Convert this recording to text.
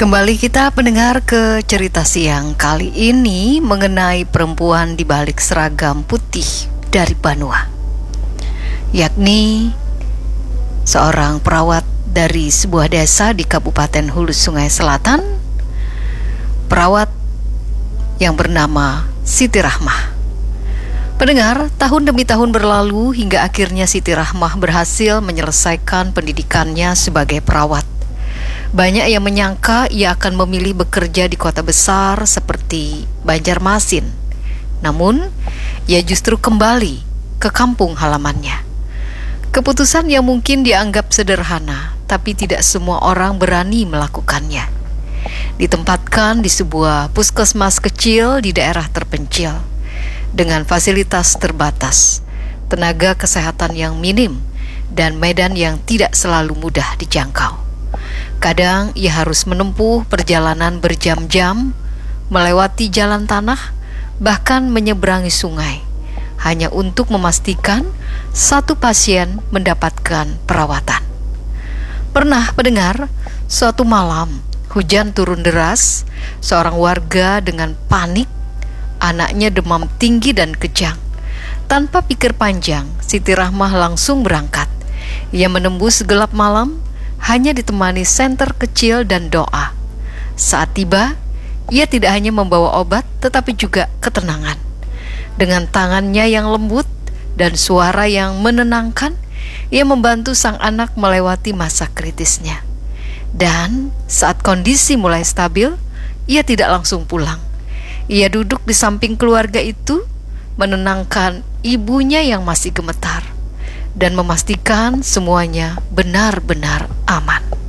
Kembali kita pendengar ke cerita siang kali ini mengenai perempuan di balik seragam putih dari Banua, yakni seorang perawat dari sebuah desa di Kabupaten Hulu Sungai Selatan, perawat yang bernama Siti Rahmah. Pendengar, tahun demi tahun berlalu hingga akhirnya Siti Rahmah berhasil menyelesaikan pendidikannya sebagai perawat. Banyak yang menyangka ia akan memilih bekerja di kota besar seperti Banjarmasin. Namun, ia justru kembali ke kampung halamannya. Keputusan yang mungkin dianggap sederhana, tapi tidak semua orang berani melakukannya. Ditempatkan di sebuah puskesmas kecil di daerah terpencil, dengan fasilitas terbatas, tenaga kesehatan yang minim, dan medan yang tidak selalu mudah dijangkau. Kadang ia harus menempuh perjalanan berjam-jam, melewati jalan tanah, bahkan menyeberangi sungai, hanya untuk memastikan satu pasien mendapatkan perawatan. Pernah mendengar, suatu malam hujan turun deras, seorang warga dengan panik, anaknya demam tinggi dan kejang. Tanpa pikir panjang, Siti Rahmah langsung berangkat. Ia menembus gelap malam, hanya ditemani senter kecil dan doa. Saat tiba, ia tidak hanya membawa obat, tetapi juga ketenangan. Dengan tangannya yang lembut dan suara yang menenangkan, ia membantu sang anak melewati masa kritisnya. Dan saat kondisi mulai stabil, ia tidak langsung pulang. Ia duduk di samping keluarga itu, menenangkan ibunya yang masih gemetar, dan memastikan semuanya benar-benar aman.